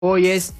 Hoy es...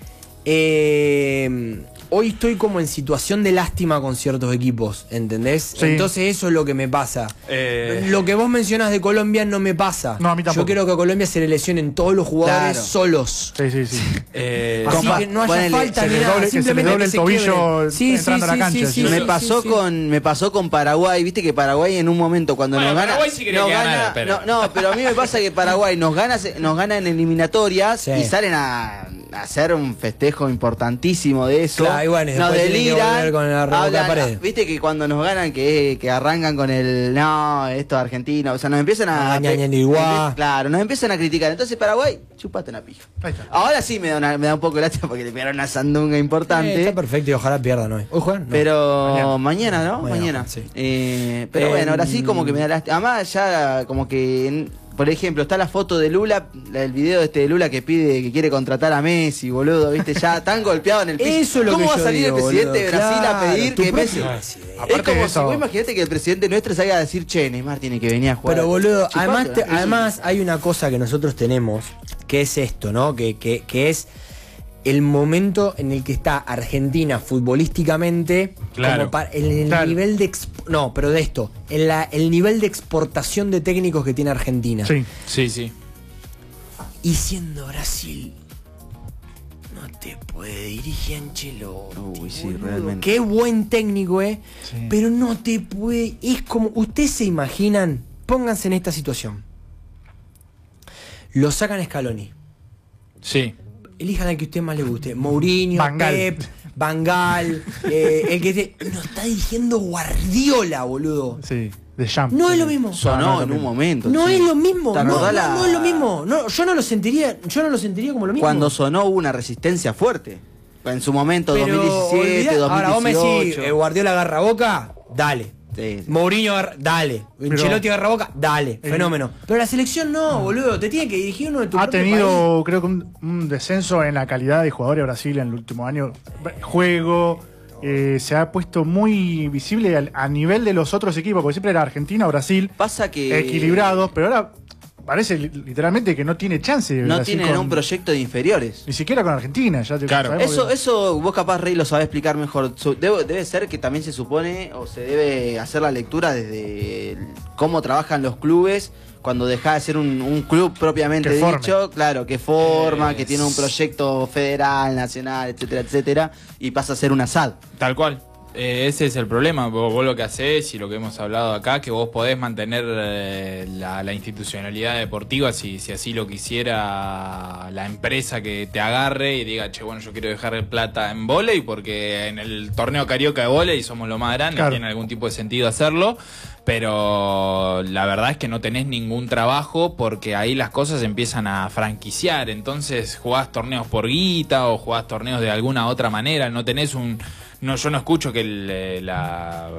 hoy estoy como en situación de lástima con ciertos equipos, ¿entendés? Sí. Entonces eso es lo que me pasa. Lo que vos mencionas de Colombia no me pasa. No, a mí tampoco. Yo quiero que a Colombia se le lesionen todos los jugadores solos. Sí. Así que no haya falta ni nada, simplemente doble el tobillo entrando a la cancha. Me pasó con Paraguay, viste que Paraguay en un momento cuando nos gana, Paraguay sí quería que ganara, pero... no, pero a mí me pasa que Paraguay nos gana en eliminatorias y salen a hacer un festejo importantísimo de eso. Claro, y bueno, nos deliran, con la pared. viste que cuando nos ganan que arrancan con el esto es Argentina, o sea, nos empiezan claro, nos empiezan a criticar. Entonces Paraguay, chupate una pija. Ahora sí me da un poco de lástima porque le pegaron una sandunga importante. Está perfecto y ojalá pierdan hoy. ¿Hoy juegan? No. Pero mañana, ¿no? Mañana. Sí. Pero bueno, ahora sí como que me da lástima. Además ya como que... Por ejemplo, está la foto de Lula, el video de Lula que quiere contratar a Messi, boludo, ¿viste? Ya tan golpeado en el piso. Eso es lo ¿Cómo que va a salir el presidente de Brasil a pedir que Messi? Es como si vos imaginate que el presidente nuestro salga a decir, che, Neymar tiene que venir a jugar. Pero boludo, además hay una cosa que nosotros tenemos, que es esto, ¿no? Que es el momento en el que está Argentina futbolísticamente, claro, como el nivel de el nivel de exportación de técnicos que tiene Argentina. Sí. Y siendo Brasil, no te puede dirigir Ancelotti. Uy, sí, realmente. Qué buen técnico, pero no te puede. Es como, ustedes se imaginan, pónganse en esta situación. Lo sacan a Scaloni. Sí. Elijan al que a usted más le guste. Mourinho, Pep, Van Gaal, el que nos está dirigiendo Guardiola, boludo. Sí, de Champ. No es lo mismo. Sonó en un momento. No es lo mismo. No es lo mismo. No, yo no lo sentiría como lo mismo. Cuando sonó hubo una resistencia fuerte. En su momento, pero 2017, 2018. Ahora vos me decís, Guardiola agarra Boca, dale. Sí. Mourinho, dale. Ancelotti agarra Boca, dale. Fenómeno. Pero la selección no, boludo. Te tiene que dirigir uno de tus propios tenido, país. creo que un descenso en la calidad de jugadores de Brasil en el último año. Juego, se ha puesto muy visible a nivel de los otros equipos, porque siempre era Argentina o Brasil. Pasa que... equilibrados, pero ahora parece literalmente que no tiene chance. No tienen un proyecto de inferiores. Ni siquiera con Argentina. Claro. Eso vos capaz, Rey, lo sabés explicar mejor. Debe ser que también se supone o se debe hacer la lectura desde cómo trabajan los clubes cuando deja de ser un club propiamente dicho. Claro, que forma, que tiene un proyecto federal, nacional, etcétera, etcétera, y pasa a ser una SAD. Tal cual. Ese es el problema, vos lo que hacés y lo que hemos hablado acá, que vos podés mantener la institucionalidad deportiva si así lo quisiera la empresa que te agarre y diga, che, bueno, yo quiero dejar plata en vóley porque en el torneo carioca de vóley somos lo más grande, tiene algún tipo de sentido hacerlo, pero la verdad es que no tenés ningún trabajo porque ahí las cosas empiezan a franquiciar, entonces jugás torneos por guita o jugás torneos de alguna otra manera, no tenés yo no escucho que la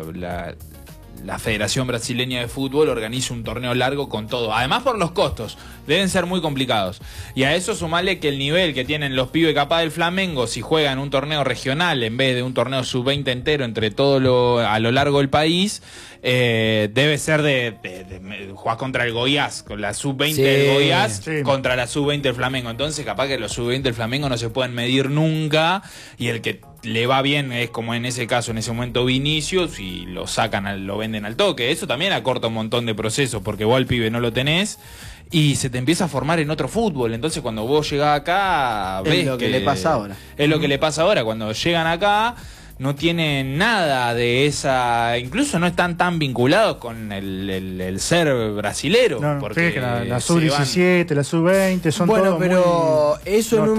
Federación Brasileña de Fútbol organice un torneo largo con todo. Además por los costos, deben ser muy complicados. Y a eso sumale que el nivel que tienen los pibes capaz del Flamengo, si juegan un torneo regional en vez de un torneo sub-20 entero entre a lo largo del país, debe ser de jugar contra el Goiás, con la sub-20 del Goiás contra la sub-20 del Flamengo. Entonces capaz que los sub-20 del Flamengo no se pueden medir nunca y el que le va bien es como en ese caso, en ese momento Vinicius, y lo sacan, lo venden al toque. Eso también acorta un montón de procesos porque vos al pibe no lo tenés y se te empieza a formar en otro fútbol. Entonces cuando vos llegás acá ves es lo que le pasa ahora. Es lo que le pasa ahora. Cuando llegan acá no tienen nada de esa, incluso no están tan vinculados con el ser brasilero. No, porque que la sub-17, la sub-20 son todos pero muy, eso en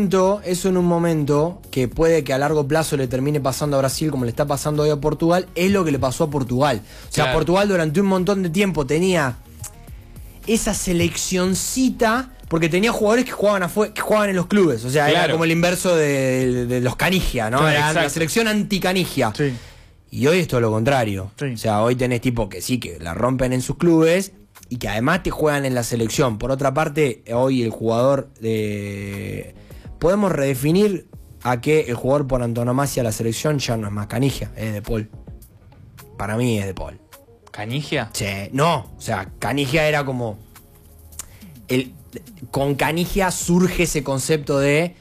un momento que puede que a largo plazo le termine pasando a Brasil como le está pasando hoy a Portugal, es lo que le pasó a Portugal. O sea, Portugal durante un montón de tiempo tenía esa seleccioncita porque tenía jugadores que jugaban en los clubes, o sea, era como el inverso de los Canigia, ¿no? Era la selección anti-Canigia. Sí. Y hoy es todo lo contrario. Sí. O sea, hoy tenés tipos que sí, que la rompen en sus clubes y que además te juegan en la selección. Por otra parte, hoy el jugador podemos redefinir a que el jugador por antonomasia de la selección ya no es más Canigia, es De Paul. Para mí es De Paul. ¿Canigia? Sí, no, o sea, Canigia era como con Canigia surge ese concepto de